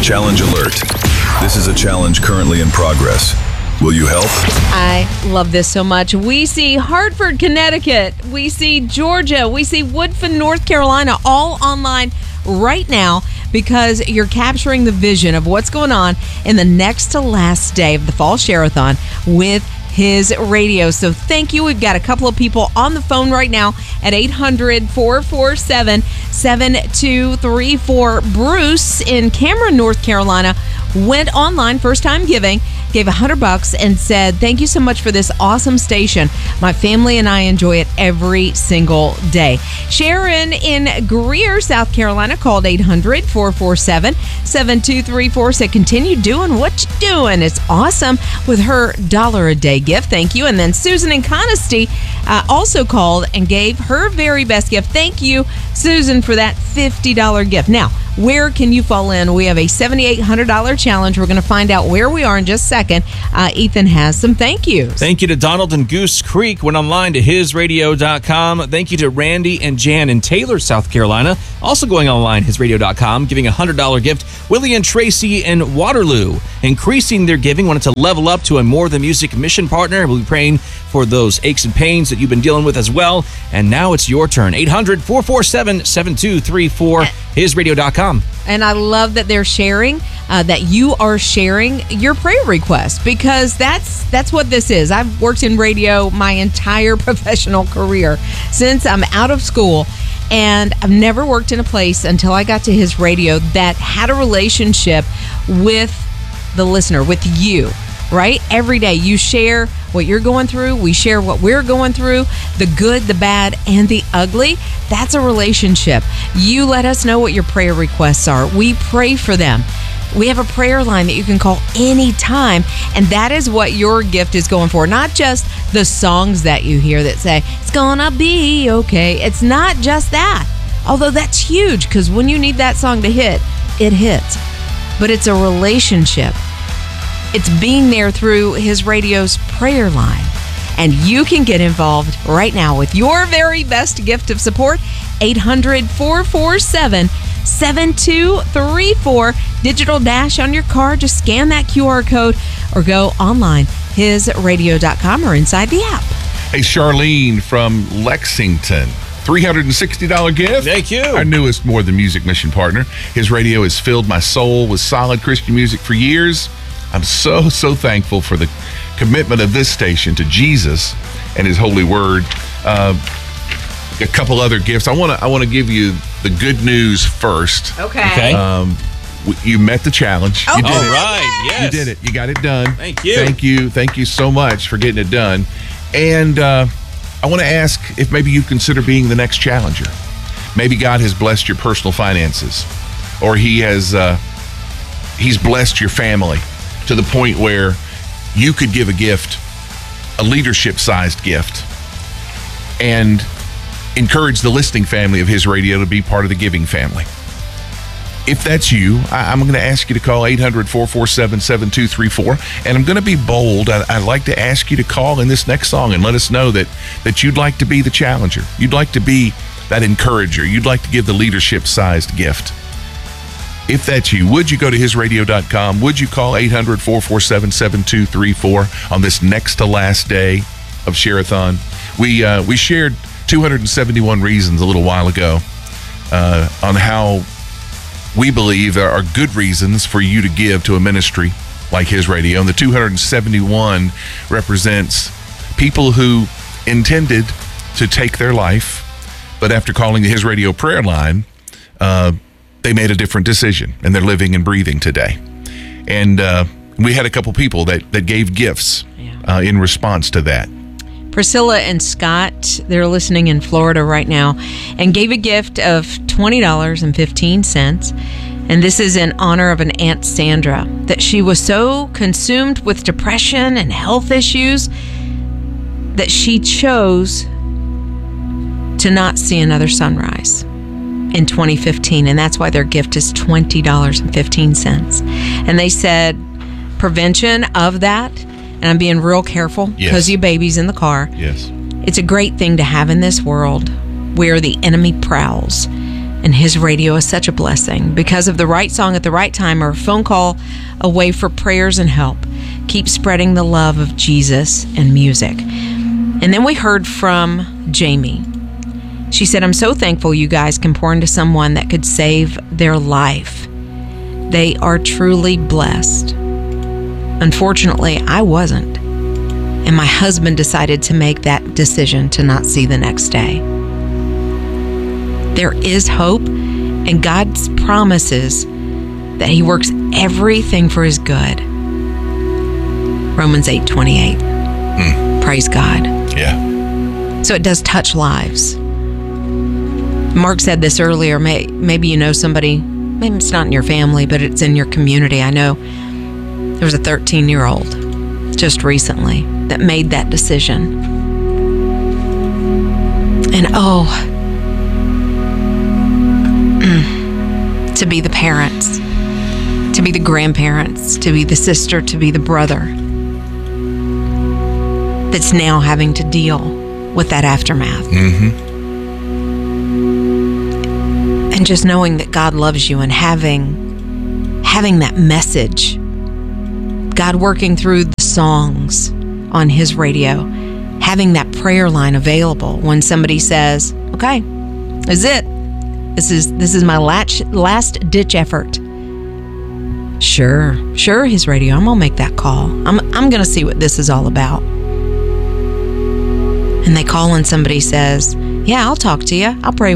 Challenge alert. This is a challenge currently in progress. Will you help? I love this so much. We see Hartford, Connecticut. We see Georgia. We see Woodfin, North Carolina, all online right now because you're capturing the vision of what's going on in the next to last day of the Fall Share-a-thon with His Radio. So thank you. We've got a couple of people on the phone right now at 800-447-7234. Bruce in Cameron, North Carolina, went online, first time giving, gave $100 and said, thank you so much for this awesome station. My family and I enjoy it every single day. Sharon in Greer, South Carolina, called 800-447-7234, said, continue doing what you're doing. It's awesome, with her $1 a day gift. Thank you. And then Susan in Conisty also called and gave her very best gift. Thank you, Susan, for that $50 gift. Now, where can you fall in? We have a $7,800 challenge. We're going to find out where we are in just a second. Ethan has some thank yous. Thank you to Donald in Goose Creek. Went online to hisradio.com. Thank you to Randy and Jan in Taylor, South Carolina. Also going online, hisradio.com, giving a $100 gift. Willie and Tracy in Waterloo, increasing their giving. Wanted to level up to a More Than Music mission partner. We'll be praying for those aches and pains that you've been dealing with as well. And now it's your turn. 800-447-7234, hisradio.com. And I love that they're sharing, that you are sharing your prayer request, because that's what this is. I've worked in radio my entire professional career since I'm out of school, and I've never worked in a place until I got to His Radio that had a relationship with the listener, with you, right? Every day you share what you're going through. We share what we're going through, the good, the bad, and the ugly. That's a relationship. You let us know what your prayer requests are. We pray for them. We have a prayer line that you can call anytime, and that is what your gift is going for. Not just the songs that you hear that say, it's gonna be okay. It's not just that, although that's huge, because when you need that song to hit, it hits. But it's a relationship. It's being there through His Radio's prayer line. And you can get involved right now with your very best gift of support. 800-447-7234. Digital dash on your card. Just scan that QR code or go online, hisradio.com, or inside the app. Hey, Charlene from Lexington. $360 gift. Thank you. Our newest More Than Music mission partner. His Radio has filled my soul with solid Christian music for years. I'm so thankful for the commitment of this station to Jesus and His holy word. A couple other gifts. I want to give you the good news first. Okay. You met the challenge. Oh, you did all it. right. Yes. You did it. You got it done. Thank you. Thank you so much for getting it done. And I want to ask if maybe you consider being the next challenger. Maybe God has blessed your personal finances, or He's blessed your family to the point where you could give a gift, a leadership-sized gift, and encourage the listening family of His Radio to be part of the giving family. If that's you, I'm going to ask you to call 800-447-7234, and I'm going to be bold. I'd like to ask you to call in this next song and let us know that you'd like to be the challenger. You'd like to be that encourager. You'd like to give the leadership-sized gift. If that's you, would you go to hisradio.com? Would you call 800-447-7234 on this next to last day of Share-a-thon? We shared 271 reasons a little while ago on how we believe there are good reasons for you to give to a ministry like His Radio. And the 271 represents people who intended to take their life, but after calling the His Radio prayer line, they made a different decision, and they're living and breathing today. And we had a couple people that gave gifts in response to that. Priscilla and Scott, they're listening in Florida right now, and gave a gift of $20.15. And this is in honor of an Aunt Sandra, that she was so consumed with depression and health issues that she chose to not see another sunrise in 2015, and that's why their gift is $20.15. And they said prevention of that, and I'm being real careful because you babies in the car. Yes. It's a great thing to have in this world where the enemy prowls. And his radio is such a blessing because of the right song at the right time or a phone call away for prayers and help. Keep spreading the love of Jesus and music. And then we heard from Jamie. She said, I'm so thankful you guys can pour into someone that could save their life. They are truly blessed. Unfortunately, I wasn't. And my husband decided to make that decision to not see the next day. There is hope, and God's promises that he works everything for his good. Romans 8:28. Praise God. Yeah. So it does touch lives. Mark said this earlier. Maybe you know somebody, maybe it's not in your family, but it's in your community. I know there was a 13-year-old just recently that made that decision. And to be the parents, to be the grandparents, to be the sister, to be the brother that's now having to deal with that aftermath. And just knowing that God loves you and having that message, God working through the songs on his radio, having that prayer line available when somebody says, okay, this is it. This is my last ditch effort. Sure, his radio. I'm gonna make that call. I'm gonna see what this is all about. And they call and somebody says, yeah, I'll talk to you. I'll pray